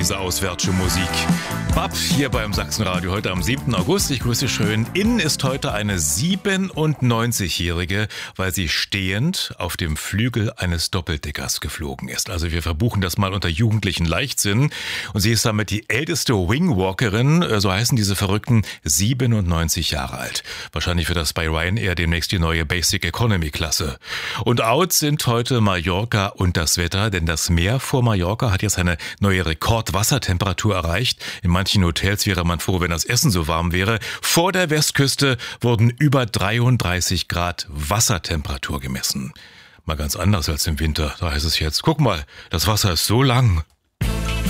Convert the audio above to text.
diese auswärtsche Musik. Bab hier beim Sachsenradio heute am 7. August. Ich grüße schön. Innen ist heute eine 97-Jährige, weil sie stehend auf dem Flügel eines Doppeldeckers geflogen ist. Also wir verbuchen das mal unter jugendlichen Leichtsinn. Und sie ist damit die älteste Wingwalkerin, so heißen diese Verrückten, 97 Jahre alt. Wahrscheinlich wird das bei Ryanair demnächst die neue Basic Economy Klasse. Und out sind heute Mallorca und das Wetter, denn das Meer vor Mallorca hat jetzt eine neue Rekordwassertemperatur erreicht. In manchen Hotels wäre man froh, wenn das Essen so warm wäre. Vor der Westküste wurden über 33 Grad Wassertemperatur gemessen. Mal ganz anders als im Winter. Da heißt es jetzt, guck mal, das Wasser ist so lang.